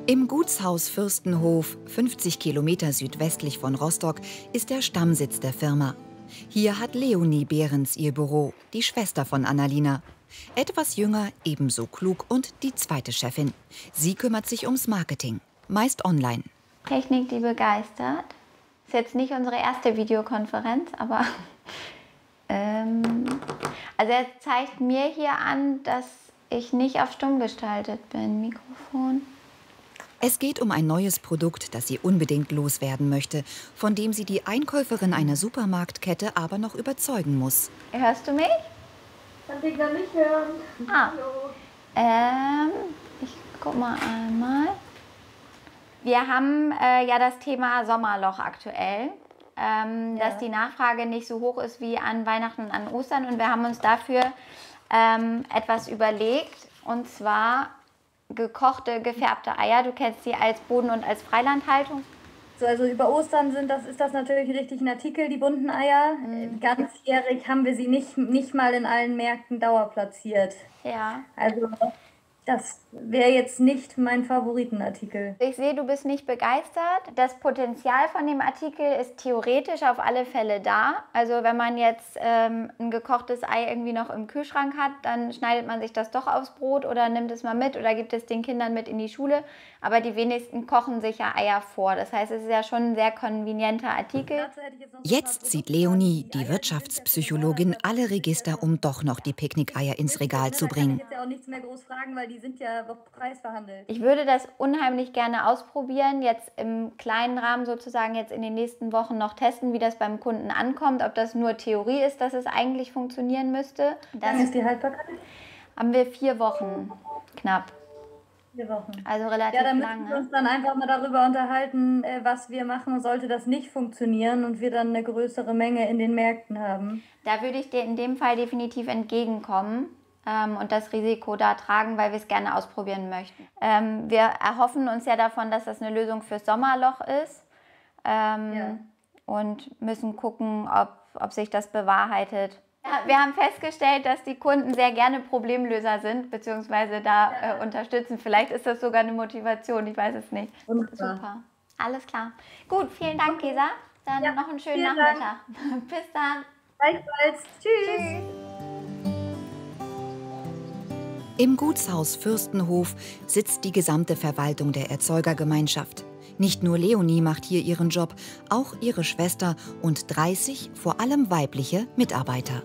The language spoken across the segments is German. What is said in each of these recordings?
Im Gutshaus Fürstenhof, 50 Kilometer südwestlich von Rostock, ist der Stammsitz der Firma. Hier hat Leonie Behrens ihr Büro, die Schwester von Annalina. Etwas jünger, ebenso klug und die zweite Chefin. Sie kümmert sich ums Marketing, meist online. Technik, die begeistert. Ist jetzt nicht unsere erste Videokonferenz, aber also er zeigt mir hier an, dass ich nicht auf stumm geschaltet bin. Mikrofon. Es geht um ein neues Produkt, das sie unbedingt loswerden möchte, von dem sie die Einkäuferin einer Supermarktkette aber noch überzeugen muss. Hörst du mich? Kann dich gar nicht hören. Ah. Hallo. Ich guck mal einmal. Wir haben ja das Thema Sommerloch aktuell, dass die Nachfrage nicht so hoch ist wie an Weihnachten und an Ostern. Und wir haben uns dafür etwas überlegt, und zwar gekochte, gefärbte Eier. Du kennst sie als Boden- und als Freilandhaltung. So, also über Ostern ist das natürlich richtig ein Artikel, die bunten Eier. Ganzjährig haben wir sie nicht mal in allen Märkten dauerplatziert. Ja. Also das wäre jetzt nicht mein Favoritenartikel. Ich sehe, du bist nicht begeistert. Das Potenzial von dem Artikel ist theoretisch auf alle Fälle da. Also wenn man jetzt ein gekochtes Ei irgendwie noch im Kühlschrank hat, dann schneidet man sich das doch aufs Brot oder nimmt es mal mit oder gibt es den Kindern mit in die Schule. Aber die wenigsten kochen sich ja Eier vor. Das heißt, es ist ja schon ein sehr konvenienter Artikel. Jetzt zieht Leonie, die Wirtschaftspsychologin, alle Register, um doch noch die Picknickeier ins Regal zu bringen. Ich kann jetzt ja auch nichts mehr groß fragen, weil die sind ja preisverhandelt. Ich würde das unheimlich gerne ausprobieren, jetzt im kleinen Rahmen sozusagen jetzt in den nächsten Wochen noch testen, wie das beim Kunden ankommt, ob das nur Theorie ist, dass es eigentlich funktionieren müsste. Dann ist die Haltbarkeit? Haben wir 4 Wochen knapp. 4 Wochen. Also relativ ja, dann müssen lange. wir uns dann einfach mal darüber unterhalten, was wir machen, sollte das nicht funktionieren und wir dann eine größere Menge in den Märkten haben. Da würde ich dir in dem Fall definitiv entgegenkommen und das Risiko da tragen, weil wir es gerne ausprobieren möchten. Wir erhoffen uns ja davon, dass das eine Lösung fürs Sommerloch ist und müssen gucken, ob sich das bewahrheitet. Wir haben festgestellt, dass die Kunden sehr gerne Problemlöser sind, beziehungsweise da unterstützen. Vielleicht ist das sogar eine Motivation, ich weiß es nicht. Wunderbar. Super, alles klar. Gut, vielen Dank, Gesa. Dann noch einen schönen vielen Nachmittag. Bis dann. Gleichfalls. Tschüss. Im Gutshaus Fürstenhof sitzt die gesamte Verwaltung der Erzeugergemeinschaft. Nicht nur Leonie macht hier ihren Job, auch ihre Schwester und 30, vor allem weibliche, Mitarbeiter.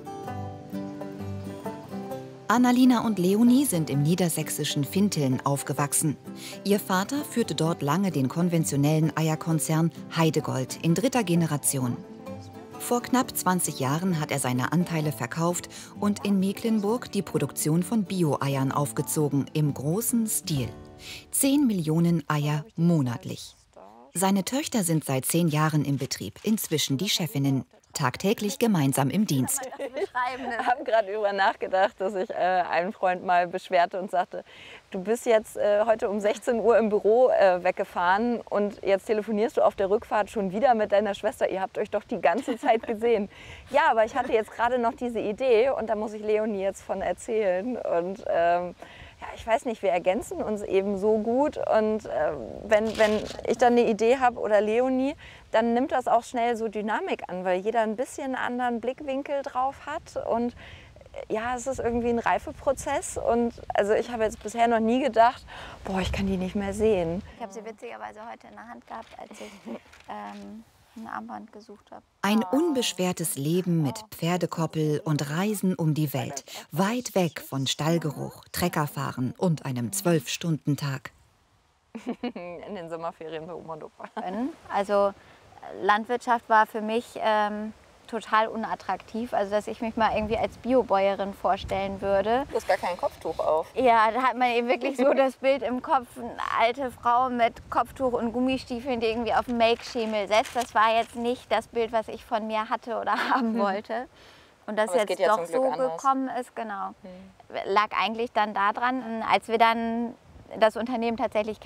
Annalina und Leonie sind im niedersächsischen Finteln aufgewachsen. Ihr Vater führte dort lange den konventionellen Eierkonzern Heidegold in 3. Generation. Vor knapp 20 Jahren hat er seine Anteile verkauft und in Mecklenburg die Produktion von Bio-Eiern aufgezogen, im großen Stil. 10 Millionen Eier monatlich. Seine Töchter sind seit 10 Jahren im Betrieb, inzwischen die Chefinnen, tagtäglich gemeinsam im Dienst. Ich habe gerade darüber nachgedacht, dass ich einen Freund mal beschwerte und sagte, du bist jetzt heute um 16 Uhr im Büro weggefahren und jetzt telefonierst du auf der Rückfahrt schon wieder mit deiner Schwester. Ihr habt euch doch die ganze Zeit gesehen. Ja, aber ich hatte jetzt gerade noch diese Idee und da muss ich Leonie jetzt von erzählen. Und ja, ich weiß nicht, wir ergänzen uns eben so gut und wenn ich dann eine Idee habe oder Leonie, dann nimmt das auch schnell so Dynamik an, weil jeder ein bisschen einen anderen Blickwinkel drauf hat und ja, es ist irgendwie ein Reifeprozess und also ich habe jetzt bisher noch nie gedacht, boah, ich kann die nicht mehr sehen. Ich habe sie witzigerweise heute in der Hand gehabt, als ich ein Armband gesucht habe. Ein unbeschwertes Leben mit Pferdekoppel und Reisen um die Welt. Weit weg von Stallgeruch, Treckerfahren und einem 12-Stunden-Tag. In den Sommerferien bei Oma und Opa. Also Landwirtschaft war für mich total unattraktiv. Also dass ich mich mal irgendwie als Biobäuerin vorstellen würde. Du hast gar kein Kopftuch auf. Ja, da hat man eben wirklich so das Bild im Kopf, eine alte Frau mit Kopftuch und Gummistiefeln, die irgendwie auf dem Melkschemel setzt. Das war jetzt nicht das Bild, was ich von mir hatte oder haben wollte. Und dass jetzt ja doch so gekommen ist, genau, lag eigentlich dann daran, als wir dann das Unternehmen tatsächlich